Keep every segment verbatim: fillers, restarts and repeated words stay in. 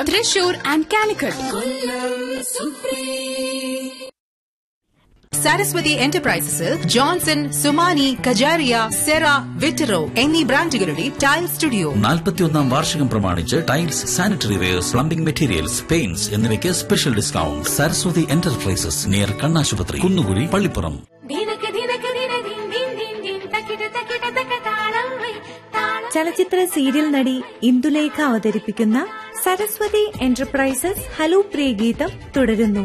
Thrissur and Calicut. Saraswati എന്റർപ്രൈസസിൽ Johnson, സുമാനി, Kajaria, Cera, വിറ്ററോ എന്നീ ബ്രാൻഡുകളുടെ tile studio നാൽപ്പത്തിയൊന്നാം വാർഷികം പ്രമാണിച്ച് tiles, sanitary wears, plumbing materials, paints എന്നിവയ്ക്ക് special discount. Saraswati enterprises, near കണ്ണാശുപത്രി, കുന്നുകുഴി, പള്ളിപ്പുറം. ചലച്ചിത്ര സീരിയൽ നടി ഇന്ദുലേഖ അവതരിപ്പിക്കുന്ന സരസ്വതി എന്റർപ്രൈസസ് ഹലോ പ്രിയ ഗീതം തുടരുന്നു.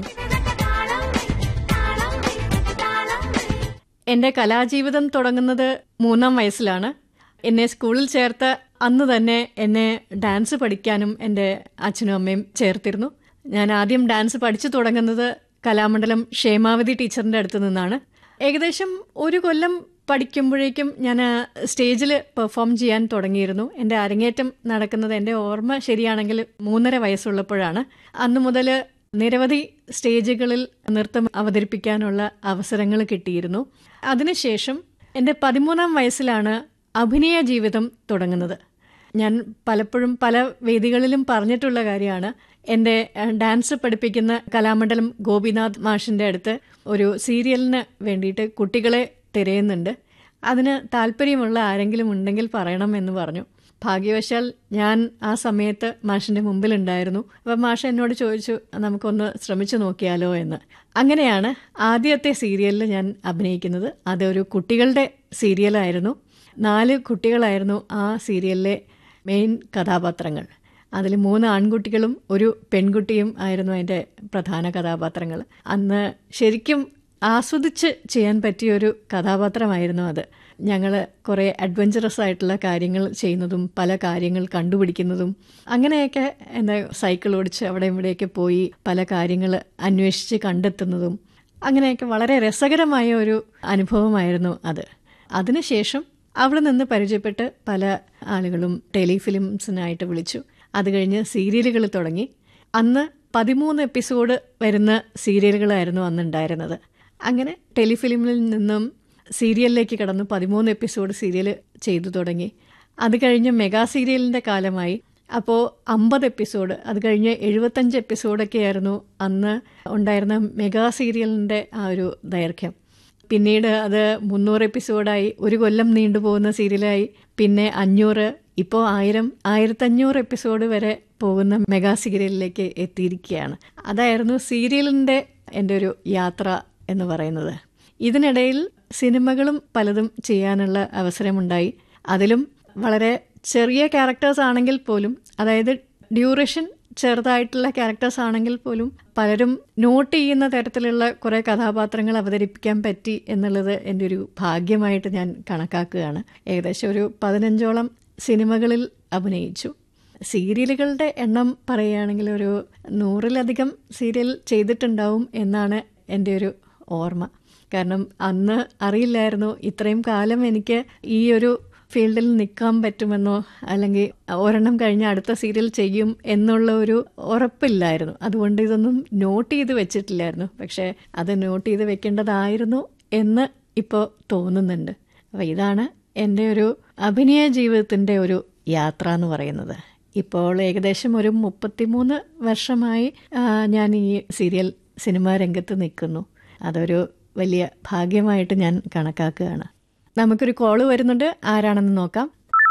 എന്റെ കലാജീവിതം തുടങ്ങുന്നത് മൂന്നാം വയസ്സിലാണ്. എന്നെ സ്കൂളിൽ ചേർത്ത് അന്ന് തന്നെ എന്നെ ഡാൻസ് പഠിക്കാനും എൻ്റെ അച്ഛനും അമ്മയും ചേർത്തിരുന്നു. ഞാൻ ആദ്യം ഡാൻസ് പഠിച്ചു തുടങ്ങുന്നത് കലാമണ്ഡലം ക്ഷേമാവതി ടീച്ചറിൻ്റെ അടുത്ത് നിന്നാണ്. ഏകദേശം ഒരു കൊല്ലം പഠിക്കുമ്പോഴേക്കും ഞാൻ സ്റ്റേജിൽ പെർഫോം ചെയ്യാൻ തുടങ്ങിയിരുന്നു. എൻ്റെ അരങ്ങേറ്റം നടക്കുന്നത്, എൻ്റെ ഓർമ്മ ശരിയാണെങ്കിൽ, മൂന്നര വയസ്സുള്ളപ്പോഴാണ്. അന്നു മുതൽ നിരവധി സ്റ്റേജുകളിൽ നൃത്തം അവതരിപ്പിക്കാനുള്ള അവസരങ്ങൾ കിട്ടിയിരുന്നു. അതിനുശേഷം എൻ്റെ പതിമൂന്നാം വയസ്സിലാണ് അഭിനയ ജീവിതം തുടങ്ങുന്നത്. ഞാൻ പലപ്പോഴും പല വേദികളിലും പറഞ്ഞിട്ടുള്ള കാര്യമാണ്. എൻ്റെ ഡാൻസ് പഠിപ്പിക്കുന്ന കലാമണ്ഡലം ഗോപിനാഥ് മാഷിൻ്റെ അടുത്ത് ഒരു സീരിയലിന് വേണ്ടിയിട്ട് കുട്ടികളെ തിരയുന്നുണ്ട്, അതിന് താല്പര്യമുള്ള ആരെങ്കിലും ഉണ്ടെങ്കിൽ പറയണം എന്ന് പറഞ്ഞു. ഭാഗ്യവശാൽ ഞാൻ ആ സമയത്ത് മാഷിൻ്റെ മുമ്പിലുണ്ടായിരുന്നു. അപ്പം മാഷ് എന്നോട് ചോദിച്ചു, നമുക്കൊന്ന് ശ്രമിച്ചു നോക്കിയാലോ എന്ന്. അങ്ങനെയാണ് ആദ്യത്തെ സീരിയലിൽ ഞാൻ അഭിനയിക്കുന്നത്. അതൊരു കുട്ടികളുടെ സീരിയലായിരുന്നു. നാല് കുട്ടികളായിരുന്നു ആ സീരിയലിലെ മെയിൻ കഥാപാത്രങ്ങൾ. അതിൽ മൂന്ന് ആൺകുട്ടികളും ഒരു പെൺകുട്ടിയും ആയിരുന്നു അതിൻ്റെ പ്രധാന കഥാപാത്രങ്ങൾ. അന്ന് ശരിക്കും ആസ്വദിച്ച് ചെയ്യാൻ പറ്റിയൊരു കഥാപാത്രമായിരുന്നു അത്. ഞങ്ങൾ കുറേ അഡ്വഞ്ചറസ് ആയിട്ടുള്ള കാര്യങ്ങൾ ചെയ്യുന്നതും പല കാര്യങ്ങൾ കണ്ടുപിടിക്കുന്നതും അങ്ങനെയൊക്കെ, എന്താ സൈക്കിൾ ഓടിച്ച് അവിടെ ഇവിടെയൊക്കെ പോയി പല കാര്യങ്ങൾ അന്വേഷിച്ച് കണ്ടെത്തുന്നതും അങ്ങനെയൊക്കെ വളരെ രസകരമായ ഒരു അനുഭവമായിരുന്നു അത്. അതിനുശേഷം അവിടെ നിന്ന് പരിചയപ്പെട്ട് പല ആളുകളും ടെലിഫിലിംസിനായിട്ട് വിളിച്ചു. അത് കഴിഞ്ഞ് സീരിയലുകൾ തുടങ്ങി. അന്ന് പതിമൂന്ന് എപ്പിസോഡ് വരുന്ന സീരിയലുകളായിരുന്നു അന്നുണ്ടായിരുന്നത്. അങ്ങനെ ടെലിഫിലിമിൽ നിന്നും സീരിയലിലേക്ക് കടന്നു പതിമൂന്ന് എപ്പിസോഡ് സീരിയൽ ചെയ്തു തുടങ്ങി. അത് കഴിഞ്ഞ് മെഗാ സീരിയലിൻ്റെ കാലമായി. അപ്പോൾ അമ്പത് എപ്പിസോഡ്, അത് കഴിഞ്ഞ് എഴുപത്തഞ്ച് എപ്പിസോഡൊക്കെ ആയിരുന്നു അന്ന് ഉണ്ടായിരുന്ന മെഗാ സീരിയലിൻ്റെ ആ ഒരു ദൈർഘ്യം. പിന്നീട് അത് മുന്നൂറ് എപ്പിസോഡായി, ഒരു കൊല്ലം നീണ്ടുപോകുന്ന സീരിയലായി, പിന്നെ അഞ്ഞൂറ്, ഇപ്പോൾ ആയിരം ആയിരത്തഞ്ഞൂറ് എപ്പിസോഡ് വരെ പോകുന്ന മെഗാ സീരിയലിലേക്ക് എത്തിയിരിക്കുകയാണ്. അതായിരുന്നു സീരിയലിൻ്റെ എൻ്റെ ഒരു യാത്ര എന്ന് പറയുന്നത്. ഇതിനിടയിൽ സിനിമകളും പലതും ചെയ്യാനുള്ള അവസരമുണ്ടായി. അതിലും വളരെ ചെറിയ ക്യാരക്ടേഴ്സ് ആണെങ്കിൽ പോലും, അതായത് ഡ്യൂറേഷൻ ചെറുതായിട്ടുള്ള ക്യാരക്ടേഴ്സ് ആണെങ്കിൽ പോലും പലരും നോട്ട് ചെയ്യുന്ന തരത്തിലുള്ള കുറേ കഥാപാത്രങ്ങൾ അവതരിപ്പിക്കാൻ പറ്റി എന്നുള്ളത് എൻ്റെ ഒരു ഭാഗ്യമായിട്ട് ഞാൻ കണക്കാക്കുകയാണ്. ഏകദേശം ഒരു പതിനഞ്ചോളം സിനിമകളിൽ അഭിനയിച്ചു. സീരിയലുകളുടെ എണ്ണം പറയുകയാണെങ്കിൽ ഒരു നൂറിലധികം സീരിയൽ ചെയ്തിട്ടുണ്ടാവും എന്നാണ് എൻ്റെ ഒരു ഓർമ്മ. കാരണം അന്ന് അറിയില്ലായിരുന്നു ഇത്രയും കാലം എനിക്ക് ഈ ഒരു ഫീൽഡിൽ നിൽക്കാൻ പറ്റുമെന്നോ അല്ലെങ്കിൽ ഒരെണ്ണം കഴിഞ്ഞ് അടുത്ത സീരിയൽ ചെയ്യും എന്നുള്ള ഒരു ഉറപ്പില്ലായിരുന്നു. അതുകൊണ്ട് ഇതൊന്നും നോട്ട് ചെയ്ത് വെച്ചിട്ടില്ലായിരുന്നു. പക്ഷേ അത് നോട്ട് ചെയ്ത് വെക്കേണ്ടതായിരുന്നു എന്ന് ഇപ്പോൾ തോന്നുന്നുണ്ട്. അപ്പോൾ ഇതാണ് എൻ്റെ ഒരു അഭിനയ ജീവിതത്തിൻ്റെ ഒരു യാത്ര എന്ന് പറയുന്നത്. ഇപ്പോൾ ഏകദേശം ഒരു മുപ്പത്തിമൂന്ന് വർഷമായി ഞാൻ ഈ സീരിയൽ സിനിമാ രംഗത്ത് നിൽക്കുന്നു. അതൊരു വലിയ ഭാഗ്യമായിട്ട് ഞാൻ കണക്കാക്കുകയാണ്. നമുക്കൊരു കോള് വരുന്നുണ്ട്, ആരാണെന്ന് നോക്കാം.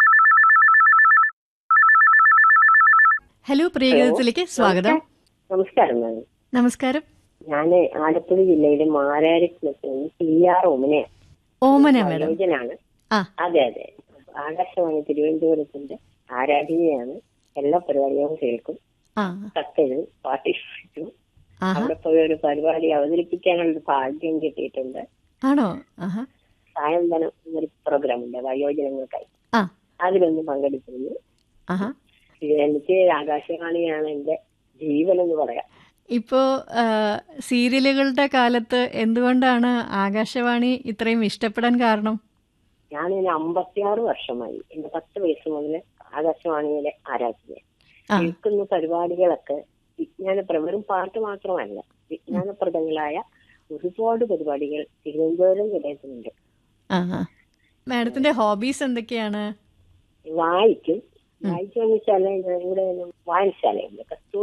ഹലോ, പ്രിയഗീതത്തിലേക്ക് സ്വാഗതം. നമസ്കാരം. നമസ്കാരം. ഞാൻ ആലപ്പുഴ ജില്ലയിലെ മാരാരിക്കുളത്ത് പി ആർ ഓമന ഓമന മേഡം. അതെ അതെ, ആകാശവാണി തിരുവനന്തപുരത്തിന്റെ ആരാധനയാണ്. എല്ലാ പരിപാടികളും കേൾക്കും, കത്തെഴുതും, പാർട്ടിസിപ്പേറ്റും. അവിടെ പോയി ഒരു പരിപാടി അവതരിപ്പിക്കാനുള്ള ഭാഗ്യം കിട്ടിയിട്ടുണ്ട്. ആണോ? സായന്തനം എന്നൊരു പ്രോഗ്രാം ഉണ്ട് വയോജനങ്ങൾക്കായി. അതിലൊന്ന് പങ്കെടുക്കുന്നു. എനിക്ക് ആകാശവാണിയാണ് എന്റെ ജീവൻ എന്ന് പറയാം. ഇപ്പോ സീരിയലുകളുടെ കാലത്ത് എന്തുകൊണ്ടാണ് ആകാശവാണി ഇത്രയും ഇഷ്ടപ്പെടാൻ കാരണം? ഞാൻ ഇനി അമ്പത്തിയാറ് വർഷമായി, എന്റെ പത്ത് വയസ്സ് മുതൽ ആകാശവാണിയിലെ ആരാധന. കേൾക്കുന്ന പരിപാടികളൊക്കെ വിജ്ഞാനപ്രദം, പാട്ട് മാത്രമല്ല, വിജ്ഞാനപ്രദങ്ങളായ ഒരുപാട് പരിപാടികൾ തിരുവനന്തപുരം നിലയത്തിലുണ്ട്. മാഡത്തിന്റെ ഹോബീസ് എന്തൊക്കെയാണ്? വായിക്കും. വായിക്കാന്ന് വെച്ചാല് ഇവിടെ വായനശാലയുണ്ട്,